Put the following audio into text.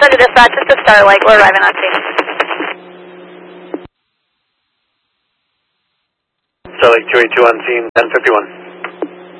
Alpha to dispatch, this is Starlight. We're arriving on scene. Starlight 282 on scene, 1051.